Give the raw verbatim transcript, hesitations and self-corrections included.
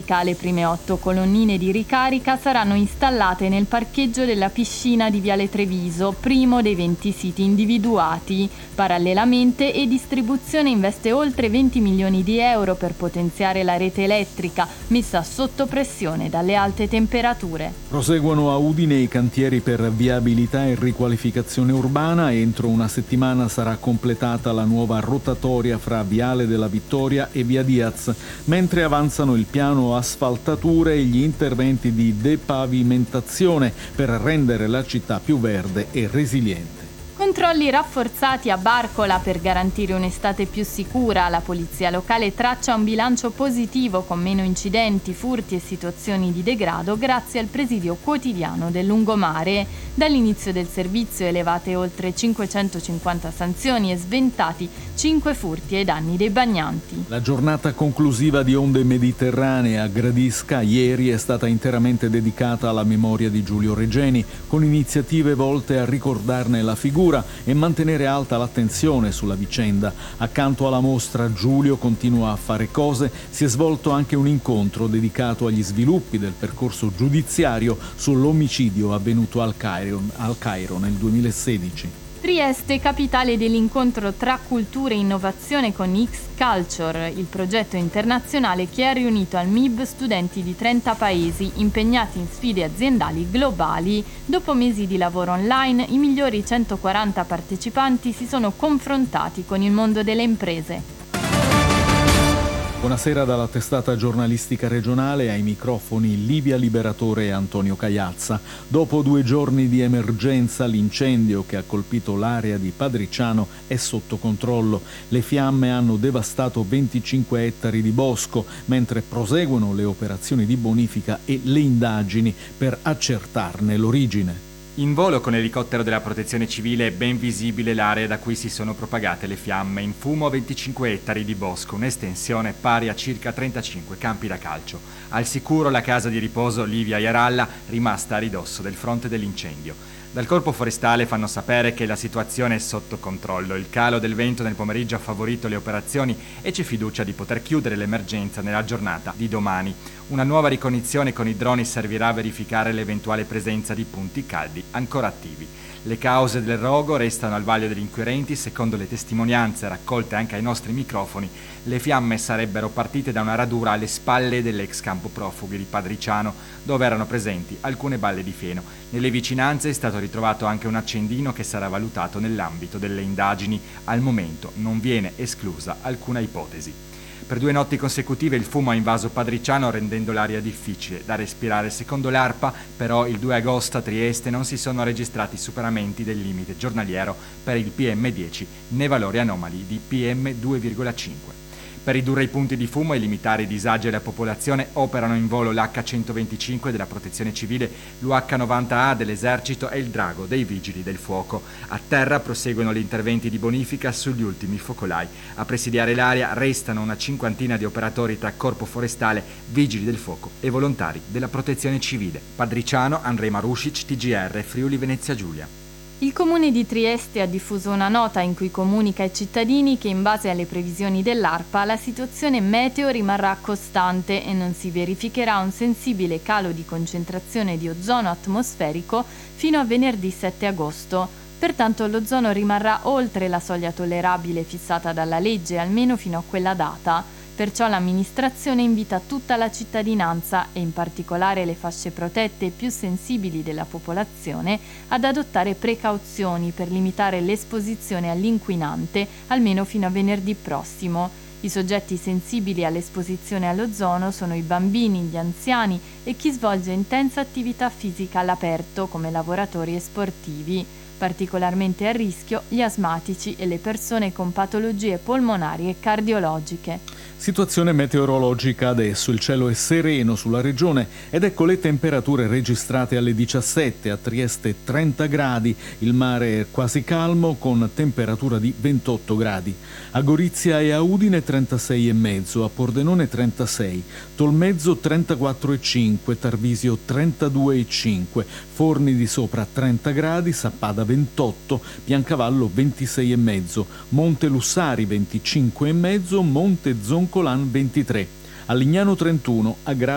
Bradisca. Le prime otto colonnine di ricarica saranno installate nel parcheggio della piscina di Viale Treviso, primo dei venti siti individuati. Parallelamente E Distribuzione investe oltre venti milioni di euro per potenziare la rete elettrica, messa sotto pressione dalle alte temperature. Proseguono a Udine i cantieri per viabilità e riqualificazione urbana. Entro una settimana sarà completata la nuova rotatoria fra Viale della Vittoria e Via Diaz, mentre avanzano il piano asfaltature e gli interventi di depavimentazione per rendere la città più verde e resiliente. Controlli rafforzati a Barcola per garantire un'estate più sicura. La polizia locale traccia un bilancio positivo con meno incidenti, furti e situazioni di degrado grazie al presidio quotidiano del lungomare. Dall'inizio del servizio elevate oltre cinquecentocinquanta sanzioni e sventati cinque furti ai danni dei bagnanti. La giornata conclusiva di Onde Mediterranee a Gradisca ieri è stata interamente dedicata alla memoria di Giulio Regeni, con iniziative volte a ricordarne la figura e mantenere alta l'attenzione sulla vicenda. Accanto alla mostra Giulio continua a fare cose si è svolto anche un incontro dedicato agli sviluppi del percorso giudiziario sull'omicidio avvenuto al Cairo, al Cairo nel duemilasedici. Trieste, capitale dell'incontro tra cultura e innovazione con X-Culture, il progetto internazionale che ha riunito al M I B studenti di trenta paesi impegnati in sfide aziendali globali. Dopo mesi di lavoro online, i migliori centoquaranta partecipanti si sono confrontati con il mondo delle imprese. Buonasera dalla testata giornalistica regionale, ai microfoni Livia Liberatore e Antonio Cagliazza. Dopo due giorni di emergenza, l'incendio che ha colpito l'area di Padriciano è sotto controllo. Le fiamme hanno devastato venticinque ettari di bosco, mentre proseguono le operazioni di bonifica e le indagini per accertarne l'origine. In volo con l'elicottero della Protezione Civile è ben visibile l'area da cui si sono propagate le fiamme. In fumo venticinque ettari di bosco, un'estensione pari a circa trentacinque campi da calcio. Al sicuro la casa di riposo Livia Jaralla, rimasta a ridosso del fronte dell'incendio. Dal corpo forestale fanno sapere che la situazione è sotto controllo. Il calo del vento nel pomeriggio ha favorito le operazioni e c'è fiducia di poter chiudere l'emergenza nella giornata di domani. Una nuova ricognizione con i droni servirà a verificare l'eventuale presenza di punti caldi ancora attivi. Le cause del rogo restano al vaglio degli inquirenti. Secondo le testimonianze raccolte anche ai nostri microfoni, le fiamme sarebbero partite da una radura alle spalle dell'ex campo profughi di Padriciano, dove erano presenti alcune balle di fieno. Nelle vicinanze è stato ritrovato anche un accendino che sarà valutato nell'ambito delle indagini. Al momento non viene esclusa alcuna ipotesi. Per due notti consecutive il fumo ha invaso Padriciano, rendendo l'aria difficile da respirare. Secondo l'ARPA, però, il due agosto a Trieste non si sono registrati superamenti del limite giornaliero per il P M dieci, né valori anomali di P M due virgola cinque. Per ridurre i punti di fumo e limitare i disagi alla popolazione operano in volo l'H centoventicinque della Protezione Civile, l'U H novanta A dell'Esercito e il Drago dei Vigili del Fuoco. A terra proseguono gli interventi di bonifica sugli ultimi focolai. A presidiare l'area restano una cinquantina di operatori tra Corpo Forestale, Vigili del Fuoco e volontari della Protezione Civile. Padriciano, Andrej Marušić, T G R, Friuli Venezia Giulia. Il Comune di Trieste ha diffuso una nota in cui comunica ai cittadini che in base alle previsioni dell'ARPA la situazione meteo rimarrà costante e non si verificherà un sensibile calo di concentrazione di ozono atmosferico fino a venerdì sette agosto. Pertanto l'ozono rimarrà oltre la soglia tollerabile fissata dalla legge almeno fino a quella data. Perciò l'amministrazione invita tutta la cittadinanza e in particolare le fasce protette e più sensibili della popolazione ad adottare precauzioni per limitare l'esposizione all'inquinante almeno fino a venerdì prossimo. I soggetti sensibili all'esposizione all'ozono sono i bambini, gli anziani e chi svolge intensa attività fisica all'aperto come lavoratori e sportivi. Particolarmente a rischio gli asmatici e le persone con patologie polmonari e cardiologiche. Situazione meteorologica adesso, il cielo è sereno sulla regione ed ecco le temperature registrate alle diciassette, a Trieste trenta gradi, il mare è quasi calmo con temperatura di ventotto gradi, a Gorizia e a Udine trentasei e mezzo, a Pordenone trentasei, Tolmezzo trentaquattro e cinque, Tarvisio trentadue e cinque, Forni di Sopra trenta gradi, Sappada ventotto, Biancavallo ventisei e mezzo, Monte Lussari venticinque e mezzo, Monte Zoncolan ventitré, a Lignano trentuno, a Gra-